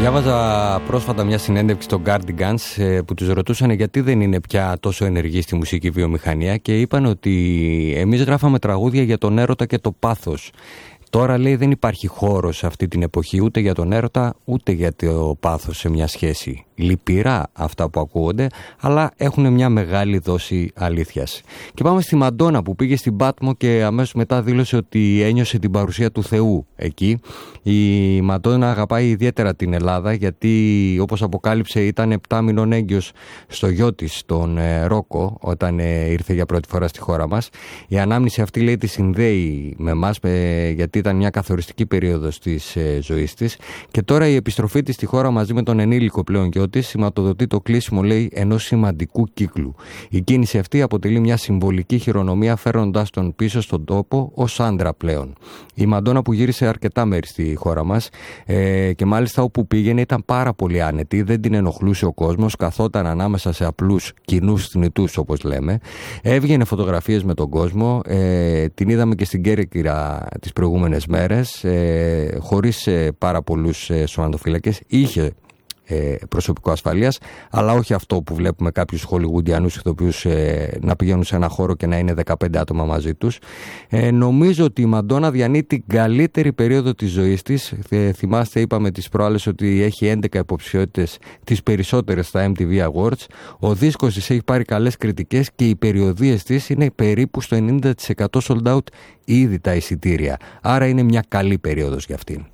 Διάβαζα πρόσφατα μια συνέντευξη των Cardigans που τους ρωτούσαν γιατί δεν είναι πια τόσο ενεργοί στη μουσική βιομηχανία και είπαν ότι εμείς γράφαμε τραγούδια για τον έρωτα και το πάθος. Τώρα, λέει, δεν υπάρχει χώρος σε αυτή την εποχή ούτε για τον έρωτα ούτε για το πάθος σε μια σχέση. Λυπηρά αυτά που ακούγονται, αλλά έχουν μια μεγάλη δόση αλήθειας. Και πάμε στη Μαντόνα που πήγε στην Πάτμο και αμέσως μετά δήλωσε ότι ένιωσε την παρουσία του Θεού εκεί. Η Μαντόνα αγαπάει ιδιαίτερα την Ελλάδα γιατί, όπως αποκάλυψε, ήταν 7 μηνών έγκυος στο γιο της, τον Ρόκο, όταν ήρθε για πρώτη φορά στη χώρα μας. Η ανάμνηση αυτή, λέει, τη συνδέει με εμάς γιατί ήταν μια καθοριστική περίοδος της ζωής της. Και τώρα η επιστροφή της στη χώρα μαζί με τον ενήλικο πλέον γιο της σηματοδοτεί το κλείσιμο, λέει, ενός σημαντικού κύκλου. Η κίνηση αυτή αποτελεί μια συμβολική χειρονομία φέρνοντας τον πίσω στον τόπο ως άντρα πλέον. Η Μαντόνα που γύρισε αρκετά μέρη στη χώρα μας και μάλιστα όπου πήγαινε ήταν πάρα πολύ άνετη, δεν την ενοχλούσε ο κόσμος, καθόταν ανάμεσα σε απλούς κοινούς θνητούς όπως λέμε, έβγαινε φωτογραφίες με τον κόσμο, την είδαμε και στην Κέρκυρα τις προηγούμενες μέρες, χωρίς πάρα πολλούς σωματοφύλακες, είχε προσωπικό ασφαλείας, αλλά όχι αυτό που βλέπουμε κάποιους χολιγουντιανούς ηθοποιούς να πηγαίνουν σε ένα χώρο και να είναι 15 άτομα μαζί τους. Νομίζω ότι η Μαντόνα διανύει την καλύτερη περίοδο της ζωής της. Θυμάστε, είπαμε τις προάλλες ότι έχει 11 υποψηφιότητες, τις περισσότερες στα MTV Awards. Ο δίσκος της έχει πάρει καλές κριτικές και οι περιοδίες της είναι περίπου στο 90% sold out ήδη τα εισιτήρια. Άρα είναι μια καλή περίοδος για αυτήν.